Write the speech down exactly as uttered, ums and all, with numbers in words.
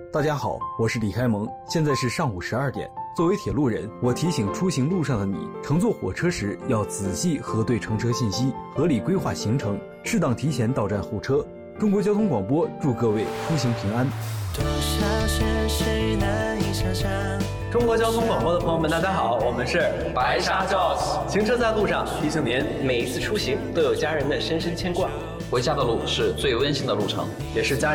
大家好，我是李开蒙，现在是上午十二点。作为铁路人，我提醒出行路上的你，乘坐火车时要仔细核对乘车信息，合理规划行程，适当提前到站候车。中国交通广播祝各位出行平安。 多少是谁难以想象。 中国交通广播的朋友们，大家好，我们是白沙 Joss。行车在路上，提醒您每一次出行都有家人的深深牵挂。 回家的路是最温馨的路程， 也是家人